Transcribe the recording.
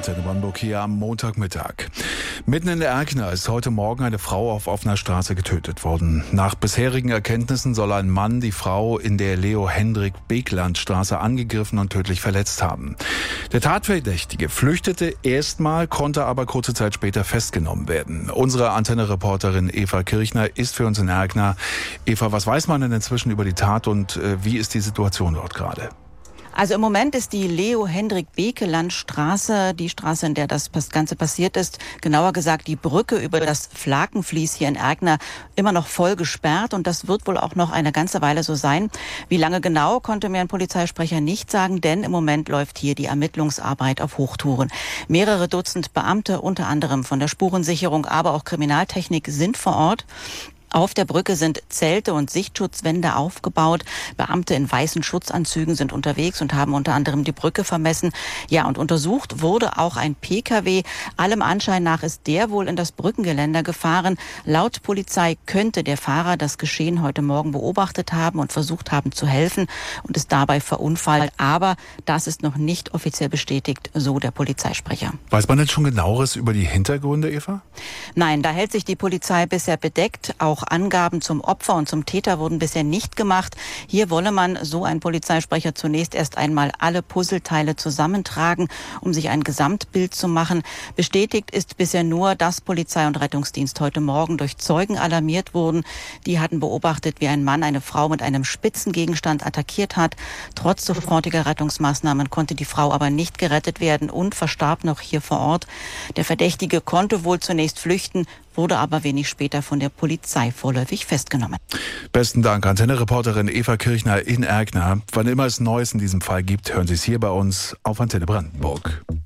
Antenne Brandenburg hier am Montagmittag. Mitten in Erkner ist heute Morgen eine Frau auf offener Straße getötet worden. Nach bisherigen Erkenntnissen soll ein Mann die Frau in der Leo-Hendrik-Beekland-Straße angegriffen und tödlich verletzt haben. Der Tatverdächtige flüchtete erstmal, konnte aber kurze Zeit später festgenommen werden. Unsere Antenne-Reporterin Eva Kirchner ist für uns in Erkner. Eva, was weiß man denn inzwischen über die Tat und wie ist die Situation dort gerade? Also im Moment ist die Leo-Hendrik-Beekland-Straße, die Straße, in der das Ganze passiert ist, genauer gesagt die Brücke über das Flakenfließ hier in Erkner, immer noch voll gesperrt und das wird wohl auch noch eine ganze Weile so sein. Wie lange genau, konnte mir ein Polizeisprecher nicht sagen, denn im Moment läuft hier die Ermittlungsarbeit auf Hochtouren. Mehrere Dutzend Beamte, unter anderem von der Spurensicherung, aber auch Kriminaltechnik, sind vor Ort. Auf der Brücke sind Zelte und Sichtschutzwände aufgebaut. Beamte in weißen Schutzanzügen sind unterwegs und haben unter anderem die Brücke vermessen. Ja, und untersucht wurde auch ein Pkw. Allem Anschein nach ist der wohl in das Brückengeländer gefahren. Laut Polizei könnte der Fahrer das Geschehen heute Morgen beobachtet haben und versucht haben zu helfen und ist dabei verunfallt. Aber das ist noch nicht offiziell bestätigt, so der Polizeisprecher. Weiß man denn schon Genaueres über die Hintergründe, Eva? Nein, da hält sich die Polizei bisher bedeckt. Auch Angaben zum Opfer und zum Täter wurden bisher nicht gemacht. Hier wolle man, so ein Polizeisprecher, zunächst erst einmal alle Puzzleteile zusammentragen, um sich ein Gesamtbild zu machen. Bestätigt ist bisher nur, dass Polizei und Rettungsdienst heute Morgen durch Zeugen alarmiert wurden. Die hatten beobachtet, wie ein Mann eine Frau mit einem spitzen Gegenstand attackiert hat. Trotz sofortiger Rettungsmaßnahmen konnte die Frau aber nicht gerettet werden und verstarb noch hier vor Ort. Der Verdächtige konnte wohl zunächst flüchten, wurde aber wenig später von der Polizei vorläufig festgenommen. Besten Dank, Antenne-Reporterin Eva Kirchner in Erkner. Wann immer es Neues in diesem Fall gibt, hören Sie es hier bei uns auf Antenne Brandenburg.